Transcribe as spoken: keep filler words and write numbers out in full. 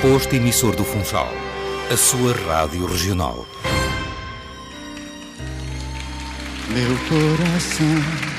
Posto emissor do Funchal, a sua rádio regional. Meu coração